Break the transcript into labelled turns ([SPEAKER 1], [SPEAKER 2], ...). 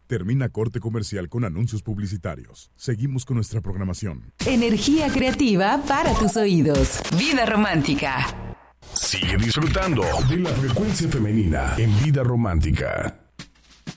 [SPEAKER 1] Termina corte comercial con anuncios publicitarios. Seguimos con nuestra programación.
[SPEAKER 2] Energía creativa para tus oídos. Vida romántica.
[SPEAKER 3] Sigue disfrutando de la frecuencia femenina en Vida Romántica.